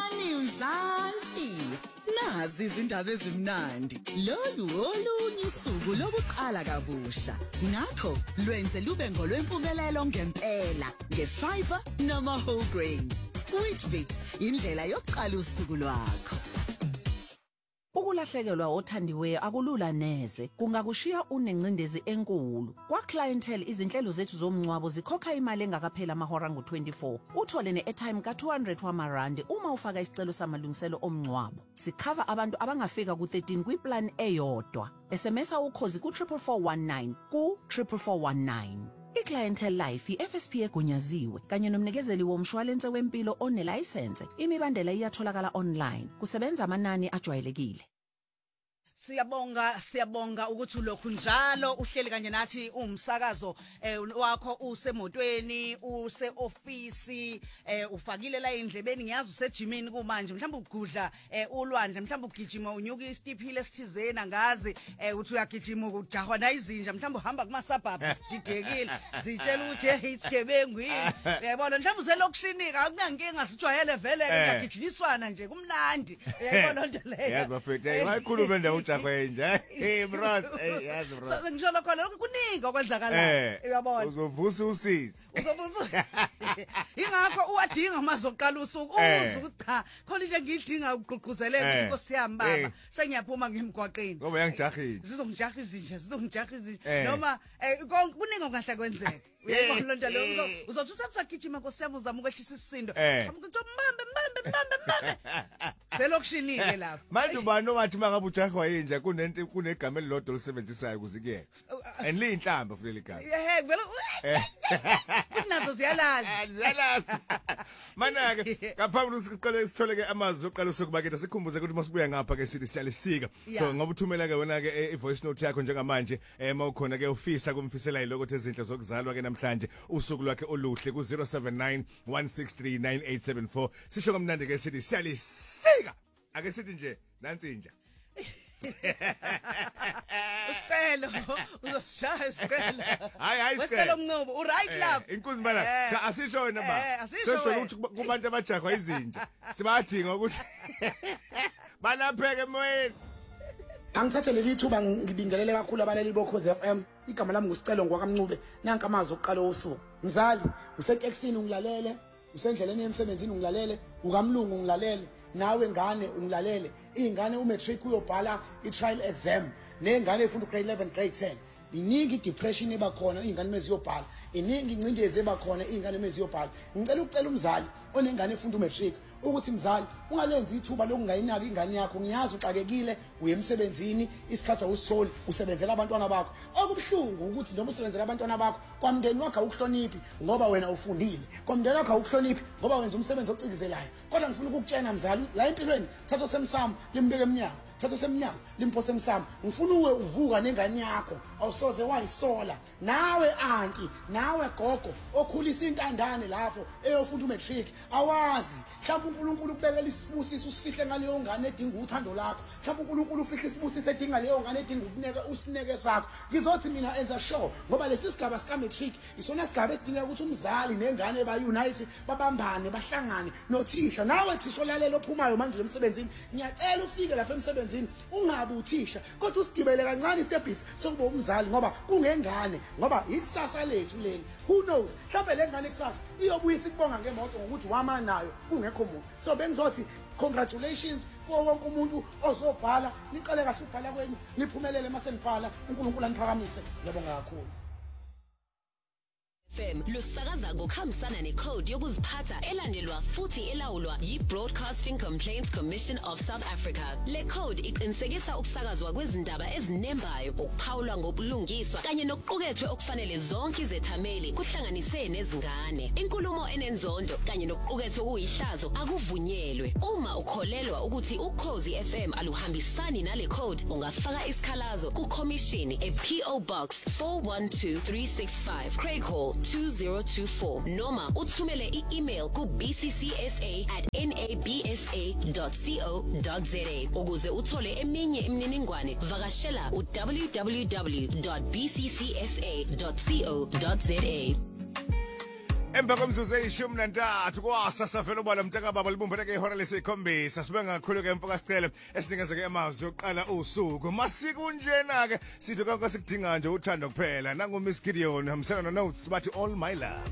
Buyani Mzansi. Nazi izindaba ezimnandi. Lolu olunye usuku lokuqala kabusha. Ngakho lwenze lube ngolwempumelelo ngempela, ngefiber noma whole grains. Wheatbix indlela yokuqala usuku lwakho. Ukulahlekelwa othandiweyo akulula neze, kungakushiya unencindezi enkulu. Kwa clientele izinhlelo zethu zomncwabo zikhokha imali engakaphela amahora ngo-24. Uthole ne-airtime ka-200 wamarandi uma ufaka isicelo samalungiselo omncwabo. Sikhava abantu abangafika ku-13 kwiplan eyodwa. SMS-a ukhozi ku-44419 ku-44419. I-Clientele Life i-FSP egunyaziwe kanye nomnikezeli womshwalense wempilo onelayisense. Imibandela iyatholakala online. Kusebenza amanani ajwayelekile. Siyabonga ukuthi ulokhu njalo uhleli kanye nathi umsakazo wakho usemotweni use-office ufakile la endlebeni ngiyazi usejimini kumanje mhlawumbe ugudla ulwandle mhlawumbe ugijima unyuka istiphile esithizena ngazi uthi uyagijima ukujahwa na izinja mhlawumbe uhamba kuma suburbs didekile zitshela ukuthi hey isigebengu yini uyabona mhlawumbe uselokishini akunankinga sijwayele vele kuyagijinyiswana nje kumnandi uyabona lonto leyo yazi bafethu ayikhulume nje Chakwenja bros yazi bro so ngisho lokho kuningi okwenzakalayo uyabona uzovusa usisi ingakho uwadinga amazoqala usuku uza ukuthi cha khona into engidinga ukugqugquzeleka ukuthi nkosiyami baba sengiyaphuma ngemgwaqeni ngoba yangijahile zizongijaha izinja noma kuningi ongahle kwenzeka uyabona lonto leyo uzothi usagijima nkosiyami uzama ukwehlisa isisindo ukuthi mbambe selokishini ke lapha manje ubani owathi mangabe ujahwa yinja kunegama elilodwa olisebenzisayo kuzikeke andliyinhlamba futhi ligama vele kunazo ziyalazi mana ke ngaphambi usiqale sithole ke amazwi oqala sokumaketha sikhumbuze ukuthi masibuya ngapha ke sithi siyalisika so ngoba uthumela ke wena ke voice note yakho njengamanje mawukhona ke ufisa kumfisela ilokuthi ezinhle zokuzalwa ke namhlanje usuku lwakhe oluhle ku 0791639874 sisho kamnandi ke sithi siyalisika ake sithi nje nansi inja Usicelo uzosishaya isicelo hayi isicelo mncubo right lapha inkunzi bana cha asisho wena ba sisho ukuthi kubantu abajahwa izinja sibadinga ukuthi balapheke emoyeni Angithathe leli thuba ngibingelele kakhulu abalali bokhozi FM igama lami ngusicelo ngwakamncube nanka amazi oqala usuku mzali useteksini ungilalele usendleleni emsebenzini ungilalele ukamlungu ungilalele nawe ngane ungilalele ingane umatric uyobhala i-trial exam nengane efunda grade 11 grade 10 iningi depression ebakhona ingane meziyobhala iningi incindezi ebakhona ingane meziyobhala ngicela ukucela umzali onengane efunda umatric ukuthi mzali ungalenzi ithuba lokungayinaki ingane yakho ngiyazi uxakekile uye emsebenzini isikhathi awusitholi usebenzela abantwana bakho okubhlungu ukuthi noma usebenzela abantwana bakho kwamndeni wakho awuhloniphi ngoba wena ufundile kwamndeni wakho awuhloniphi ngoba wenza umsebenzi ocikizelayo kodwa ngifuna ukukutshena mzali la empilweni thatha semsamo limbeke emnyango thatha semnyango limphose emsamo ngifuna uwe uvuka nengane yakho awusoze wayisola nawe anti nawe gogo okhulisa intandane lapho eyofunda umatric awazi mhlawumbe uNkulunkulu ukubekela isibusiso usifihle ngaleyo ngane edinga uthando lakho mhlawumbe uNkulunkulu ufihle isibusiso edinga leyo ngane edinga ukuneka usineke sakho ngizothi mina enza sure ngoba lesi sigaba sika matric isona sigaba esidinga ukuthi umzali nengane ba-unite babambane bahlangane nothisha nawe thisha olalela ophumayo manje emsebenzini ngiyacela ufike lapha emsebenzini ungabe uthisha kodwa usigibele kancane istepisi sokuba umzali ngoba kungengane ngoba ikusasa lethu leli who knows mhlawumbe le ngane kusasa iyobuya ikubonga ngemoto ngokuthi wama nayo kungekho muntu so bengizothi congratulations kuwo wonke umuntu ozobhala niqale kahle ukubhala kwenu niphumelele masenibhala uNkulunkulu aniphakamise ngiyabonga kakhulu FM lusakaza ngokuhambisana necode yokuziphatha elandelwa futhi elawulwa yi-Broadcasting Complaints Commission of South Africa. Le code iqinisekisa ukusakazwa kwezindaba ezinembayo, ukuphawulwa ngobulungiswa kanye nokuqukethwe okufanele zonke izethameli kuhlanganise nezingane. Inkulumo enenzondo kanye nokuqukethwe kuyihlazo akuvunyelwe. Uma ukholelwa ukuthi uKhozi FM aluhambisani nale code, ungafaka isikhalazo kuKhomishini ePO Box 412365 Craig Hall 2024 noma uthumele i-email ku bcccsa@nabsa.co.za ukuze uthole eminye imininingwane vakashela www.bccsa.co.za Emva komzuzu eyishumi nantathu kwasasa vele ubala mntakababa libumbeleke ihora lesikhombisa sibanga kakhulu ke mfoka sicele esinikeze ke amazwi oqala usuku masiku njena ke sithi konke sikudinga nje uthando kuphela nangu Miss Gideon hamsana no notes bathi all my love.